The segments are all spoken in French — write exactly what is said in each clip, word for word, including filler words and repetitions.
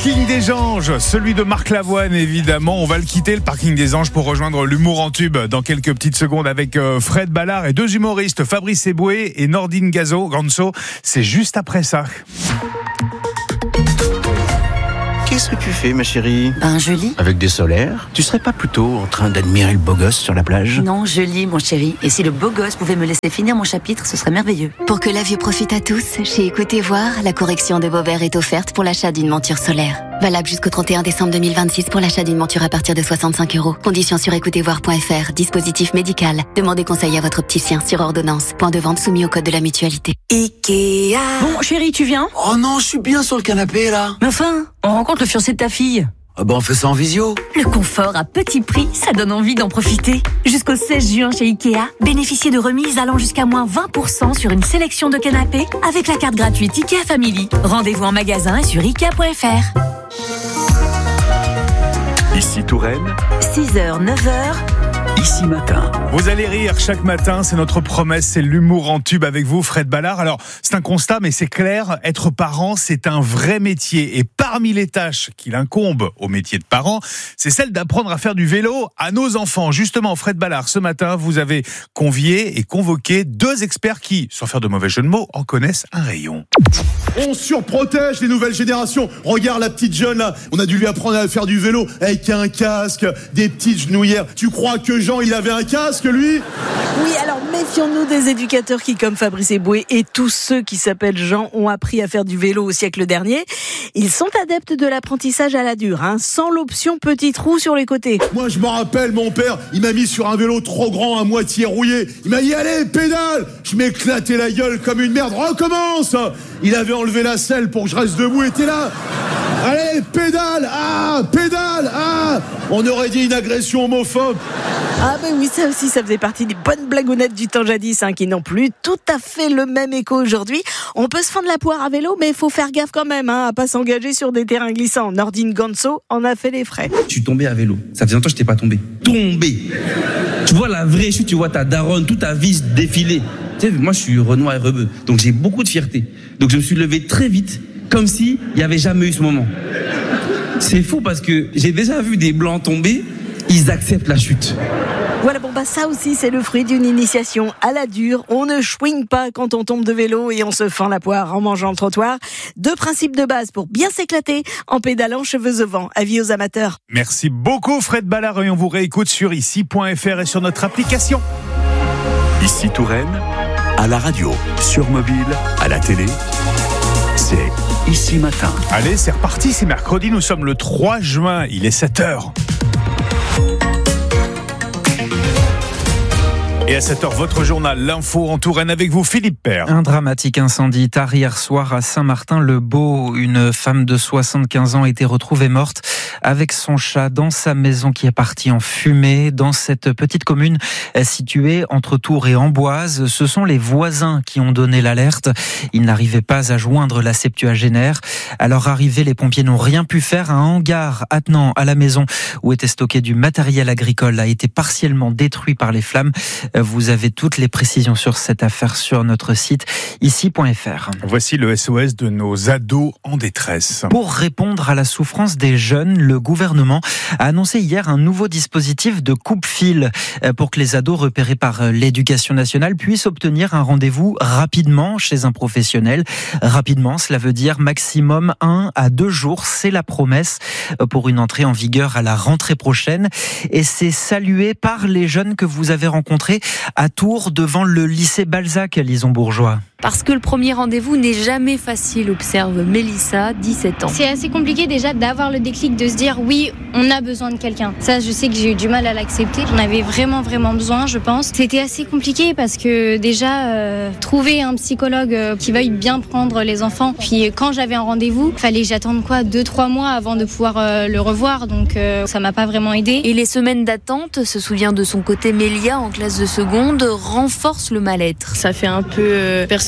parking des Anges, celui de Marc Lavoine évidemment. On va le quitter, le parking des Anges, pour rejoindre l'humour en tube dans quelques petites secondes avec Fred Ballard et deux humoristes, Fabrice Eboué et Nordine Gazo, Ganso. C'est juste après ça. Qu'est-ce que tu fais, ma chérie ? Ben, je lis. Avec des solaires ? Tu serais pas plutôt en train d'admirer le beau gosse sur la plage ? Non, je lis, mon chéri. Et si le beau gosse pouvait me laisser finir mon chapitre, ce serait merveilleux. Pour que la vue profite à tous, chez Écoutez Voir, la correction de Beauvert est offerte pour l'achat d'une monture solaire. Valable jusqu'au trente et un décembre deux mille vingt-six pour l'achat d'une monture à partir de soixante-cinq euros. Conditions sur écoutez voir point f r. Dispositif médical. Demandez conseil à votre opticien sur ordonnance. Point de vente soumis au code de la mutualité. Ikea. Bon, chéri, tu viens ? Oh non, je suis bien sur le canapé, là. Mais enfin, on rencontre le fiancé de ta fille. Ah bah on fait ça en visio. Le confort à petit prix, ça donne envie d'en profiter. Jusqu'au seize juin chez Ikea, bénéficiez de remises allant jusqu'à moins vingt pour cent sur une sélection de canapés avec la carte gratuite Ikea Family. Rendez-vous en magasin et sur ikea point f r. Ici Touraine, six heures, neuf heures. Ici Matin. Vous allez rire chaque matin, c'est notre promesse, c'est l'humour en tube avec vous, Fred Ballard. Alors, c'est un constat, mais c'est clair, être parent, c'est un vrai métier. Et parmi les tâches qu'il incombe au métier de parent, c'est celle d'apprendre à faire du vélo à nos enfants. Justement, Fred Ballard, ce matin, vous avez convié et convoqué deux experts qui, sans faire de mauvais jeu de mots, en connaissent un rayon. On surprotège les nouvelles générations. Regarde la petite jeune là, on a dû lui apprendre à faire du vélo avec un casque, des petites genouillères. Tu crois que Jean, il avait un casque, lui ? Oui, alors méfions-nous des éducateurs qui, comme Fabrice Eboué et tous ceux qui s'appellent Jean, ont appris à faire du vélo au siècle dernier. Ils sont adeptes de l'apprentissage à la dure, hein, sans l'option petit trou sur les côtés. Moi, je me rappelle, mon père, il m'a mis sur un vélo trop grand, à moitié rouillé. Il m'a dit, allez, pédale ! Je m'éclatais la gueule comme une merde. Recommence ! Il avait enlevé la selle pour que je reste debout et t'es là. Allez, pédale ! Ah, pédale ! Ah ! On aurait dit une agression homophobe. Ah ben oui, ça aussi, ça faisait partie des bonnes blagounettes du temps jadis, hein, qui n'ont plus tout à fait le même écho aujourd'hui. On peut se fendre la poire à vélo, mais il faut faire gaffe quand même, hein, à pas s'engager sur des terrains glissants. Nordine Ganso en a fait les frais. Je suis tombé à vélo. Ça faisait longtemps que je n'étais pas tombé. Tombé. Tu vois la vraie chute, tu vois ta daronne, toute ta vie défiler. Tu sais, moi je suis Renoir et rebeu, donc j'ai beaucoup de fierté. Donc je me suis levé très vite, comme si il n'y avait jamais eu ce moment. C'est fou parce que j'ai déjà vu des blancs tomber, ils acceptent la chute. Voilà, bon bah ça aussi c'est le fruit d'une initiation à la dure. On ne chouigne pas quand on tombe de vélo et on se fend la poire en mangeant le trottoir. Deux principes de base pour bien s'éclater en pédalant cheveux au vent. Avis aux amateurs. Merci beaucoup Fred Ballard et on vous réécoute sur ici point f r et sur notre application. Ici Touraine, à la radio, sur mobile, à la télé, c'est Ici Matin. Allez, c'est reparti, c'est mercredi, nous sommes le trois juin, il est sept heures. Et à cette heure, votre journal, l'info en Touraine avec vous, Philippe Père. Un dramatique incendie tard hier soir à Saint-Martin-le-Beau. Une femme de soixante-quinze ans a été retrouvée morte avec son chat dans sa maison qui est partie en fumée. Dans cette petite commune située entre Tours et Amboise, ce sont les voisins qui ont donné l'alerte. Ils n'arrivaient pas à joindre la septuagénaire. À leur arrivée, les pompiers n'ont rien pu faire. Un hangar attenant à la maison où était stocké du matériel agricole a été partiellement détruit par les flammes. Vous avez toutes les précisions sur cette affaire sur notre site ici point f r. Voici le S O S de nos ados en détresse. Pour répondre à la souffrance des jeunes, le gouvernement a annoncé hier un nouveau dispositif de coupe-fil pour que les ados repérés par l'éducation nationale puissent obtenir un rendez-vous rapidement chez un professionnel. Rapidement, cela veut dire maximum un à deux jours. C'est la promesse pour une entrée en vigueur à la rentrée prochaine. Et c'est salué par les jeunes que vous avez rencontrés à Tours devant le lycée Balzac, Lison Bourgeois. Parce que le premier rendez-vous n'est jamais facile, observe Mélissa, dix-sept ans. C'est assez compliqué déjà d'avoir le déclic de se dire oui, on a besoin de quelqu'un. Ça, je sais que j'ai eu du mal à l'accepter. J'en avais vraiment, vraiment besoin, je pense. C'était assez compliqué parce que déjà, euh, trouver un psychologue euh, qui veuille bien prendre les enfants. Puis quand j'avais un rendez-vous, il fallait que j'attende quoi, deux, trois mois avant de pouvoir euh, le revoir. Donc euh, ça m'a pas vraiment aidé. Et les semaines d'attente, se souvient de son côté Mélia en classe de seconde, renforcent le mal-être. Ça fait un peu euh, personnel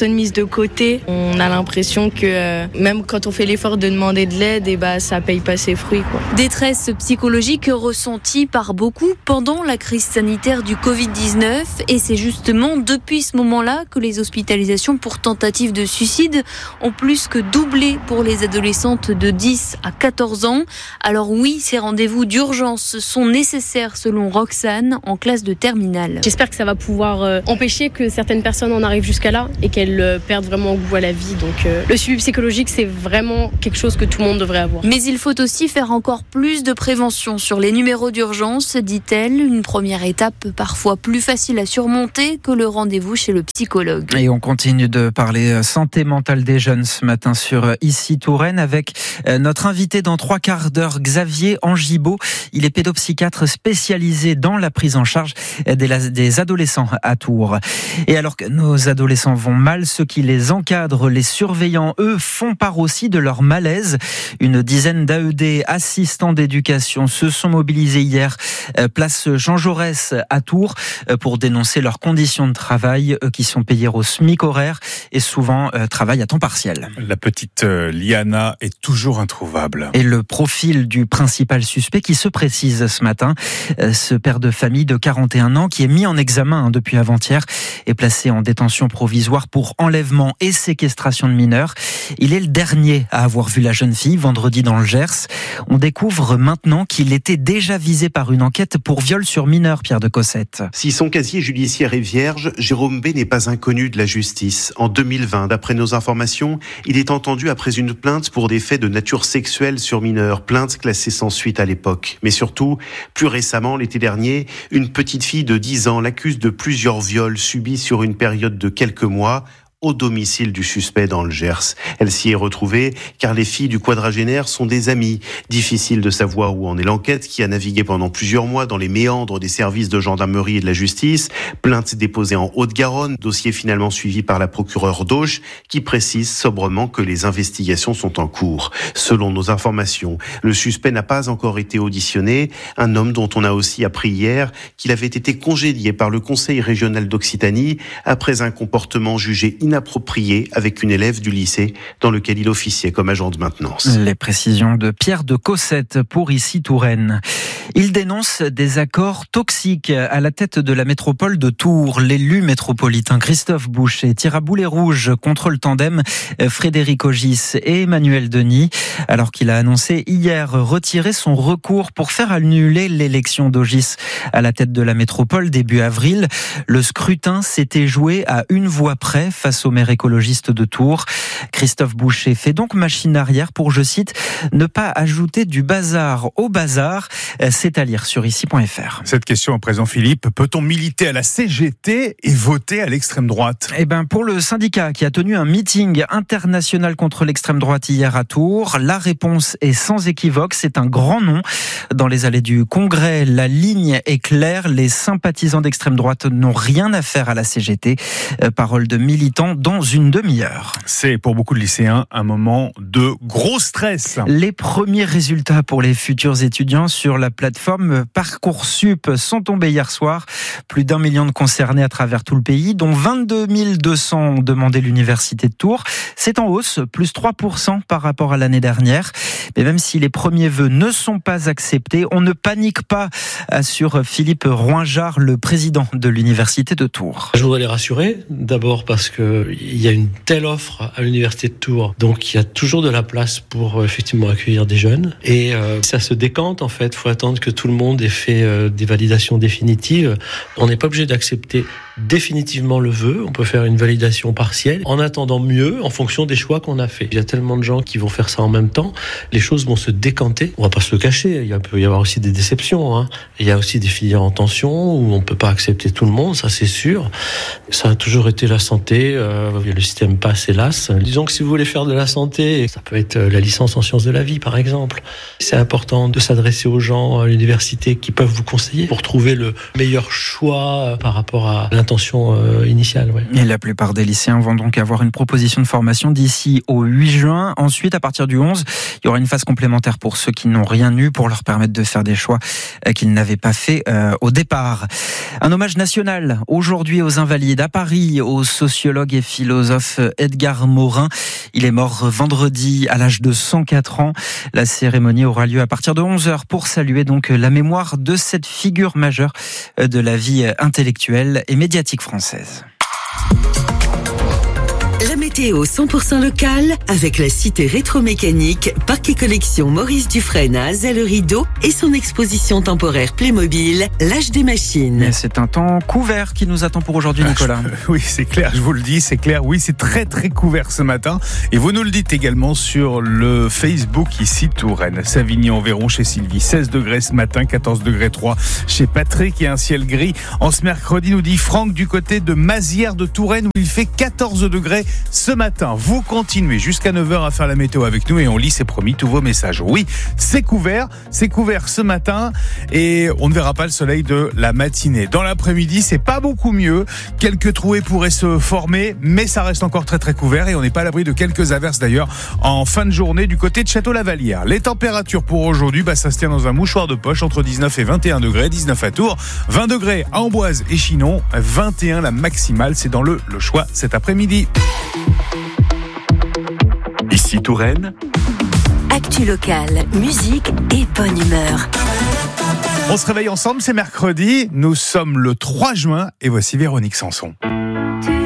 personnes mises de côté. On a l'impression que euh, même quand on fait l'effort de demander de l'aide, et bah, ça paye pas ses fruits, quoi. Détresse psychologique ressentie par beaucoup pendant la crise sanitaire du covid dix-neuf. Et c'est justement depuis ce moment-là que les hospitalisations pour tentative de suicide ont plus que doublé pour les adolescentes de dix à quatorze ans. Alors oui, ces rendez-vous d'urgence sont nécessaires selon Roxane, en classe de terminale. J'espère que ça va pouvoir euh, empêcher que certaines personnes en arrivent jusqu'à là et qu'elles euh, perdent vraiment goût à la vie. Donc euh, le suivi psychologique, c'est vraiment quelque chose que tout le monde devrait avoir. Mais il faut aussi faire encore plus de prévention sur les numéros d'urgence, dit-elle. Une première étape parfois plus facile à surmonter que le rendez-vous chez le psychologue. Et on continue de parler santé mentale des jeunes ce matin sur Ici Touraine avec notre invité dans trois quarts d'heure, Xavier Angibaud. Il est pédopsychiatre spécialisé dans la prise en charge des, des adolescents à Tours. Et alors que nos adolescents vont mal, ceux qui les encadrent, les surveillants, eux, font part aussi de leur malaise. Une dizaine d'A E D, assistants d'éducation, se sont mobilisés hier, place Jean Jaurès à Tours, pour dénoncer leurs conditions de travail, qui sont payées au SMIC horaire et souvent euh, travaillent à temps partiel. La petite euh, Liana est toujours introuvable. Et le profil du principal suspect qui se précise ce matin, euh, ce père de famille de quarante et un ans qui est mis en examen hein, depuis avant-hier est placé en détention provisoire pour enlèvement et séquestration de mineurs. Il est le dernier à avoir vu la jeune fille vendredi dans le Gers. On découvre maintenant qu'il était déjà visé par une enquête pour viol sur mineur, Pierre de Cossette. Si son casier judiciaire est vierge, Jérôme B n'est pas inconnu de la justice. En deux mille vingt, d'après nos informations, il est entendu après une plainte pour des faits de nature sexuelle sur mineurs, plainte classée sans suite à l'époque. Mais surtout, plus récemment, l'été dernier, une petite fille de dix ans l'accuse de plusieurs viols subis sur une période de quelques mois au domicile du suspect dans le Gers. Elle s'y est retrouvée car les filles du quadragénaire sont des amies. Difficile de savoir où en est l'enquête qui a navigué pendant plusieurs mois dans les méandres des services de gendarmerie et de la justice. Plainte déposée en Haute-Garonne, dossier finalement suivi par la procureure d'Auch qui précise sobrement que les investigations sont en cours. Selon nos informations, le suspect n'a pas encore été auditionné, un homme dont on a aussi appris hier qu'il avait été congédié par le Conseil régional d'Occitanie après un comportement jugé inapproprié avec une élève du lycée dans lequel il officiait comme agent de maintenance. Les précisions de Pierre de Cossette pour Ici Touraine. Il dénonce des accords toxiques à la tête de la métropole de Tours. L'élu métropolitain Christophe Boucher tire à boulet rouge contre le tandem Frédéric Ogis et Emmanuel Denis, alors qu'il a annoncé hier retirer son recours pour faire annuler l'élection d'Ogis à la tête de la métropole début avril. Le scrutin s'était joué à une voix près face au maire écologiste de Tours. Christophe Boucher fait donc machine arrière pour, je cite, ne pas ajouter du bazar au bazar. C'est à lire sur ici point f r. Cette question au présent Philippe, peut-on militer à la C G T et voter à l'extrême droite ? Eh ben, pour le syndicat qui a tenu un meeting international contre l'extrême droite hier à Tours, la réponse est sans équivoque, c'est un grand non. Dans les allées du Congrès, la ligne est claire, les sympathisants d'extrême droite n'ont rien à faire à la C G T. Parole de militants dans une demi-heure. C'est pour beaucoup de lycéens un moment de gros stress. Les premiers résultats pour les futurs étudiants sur la plateforme Parcoursup sont tombés hier soir. Plus d'un million de concernés à travers tout le pays, dont vingt-deux mille deux cents ont demandé l'université de Tours. C'est en hausse, plus trois pour cent par rapport à l'année dernière. Mais même si les premiers vœux ne sont pas acceptés, on ne panique pas, assure Philippe Roinjard, le président de l'université de Tours. Je voudrais les rassurer, d'abord parce qu'il y a une telle offre à l'université de Tours, donc il y a toujours de la place pour effectivement accueillir des jeunes. Et euh, ça se décante en fait, il faut attendre que tout le monde ait fait euh, des validations définitives. On n'est pas obligé d'accepter définitivement le vœu, on peut faire une validation partielle en attendant mieux en fonction des choix qu'on a fait. Il y a tellement de gens qui vont faire ça en même temps, les choses vont se décanter. On va pas se le cacher, il peut y avoir aussi des déceptions, hein. Il y a aussi des filières en tension où on peut pas accepter tout le monde, ça c'est sûr. Ça a toujours été la santé, euh, le système passe hélas. Disons que si vous voulez faire de la santé, ça peut être la licence en sciences de la vie par exemple. C'est important de s'adresser aux gens à l'université qui peuvent vous conseiller pour trouver le meilleur choix par rapport à l'intention euh, initiale. Ouais. Et la plupart des lycéens vont donc avoir une proposition de formation d'ici au huit juin. Ensuite, à partir du onze, il y aura une une phase complémentaire pour ceux qui n'ont rien eu, pour leur permettre de faire des choix qu'ils n'avaient pas fait euh, au départ. Un hommage national aujourd'hui aux Invalides à Paris, au sociologue et philosophe Edgar Morin. Il est mort vendredi à l'âge de cent quatre ans. La cérémonie aura lieu à partir de onze heures pour saluer donc la mémoire de cette figure majeure de la vie intellectuelle et médiatique française. La météo cent pour cent locale avec la cité rétromécanique, parc et collection Maurice Dufresne à Azay-le-Rideau et son exposition temporaire Playmobil, l'âge des machines. Et c'est un temps couvert qui nous attend pour aujourd'hui, Nicolas. Ah, je, oui, c'est clair, je vous le dis, c'est clair. Oui, c'est très très couvert ce matin. Et vous nous le dites également sur le Facebook ici Touraine. Savigny-en-Véron chez Sylvie, seize degrés ce matin, quatorze degrés trois chez Patrick et un ciel gris. En ce mercredi, nous dit Franck du côté de Mazières de Touraine où il fait quatorze degrés ce matin. Vous continuez jusqu'à neuf heures à faire la météo avec nous et on lit, c'est promis, tous vos messages. Oui, c'est couvert, c'est couvert ce matin et on ne verra pas le soleil de la matinée. Dans l'après-midi, c'est pas beaucoup mieux. Quelques trouées pourraient se former, mais ça reste encore très très couvert et on n'est pas à l'abri de quelques averses d'ailleurs en fin de journée du côté de Château-Lavalière. Les températures pour aujourd'hui, bah, ça se tient dans un mouchoir de poche entre dix-neuf et vingt et un degrés, dix-neuf à Tours, vingt degrés à Amboise et Chinon, vingt et un la maximale, c'est dans le, le choix cet après-midi. Ici Touraine. Actu locale, musique et bonne humeur. On se réveille ensemble, c'est mercredi, nous sommes le trois juin et voici Véronique Sanson.